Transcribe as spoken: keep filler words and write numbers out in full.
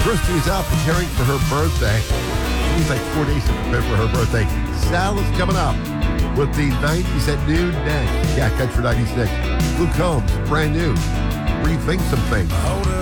Christy's out preparing for her birthday. She's like four days to prepare for her birthday. Sal is coming up with the nineties at noon next. Yeah, Country ninety-six. Luke Combs, brand new. Rethink some things.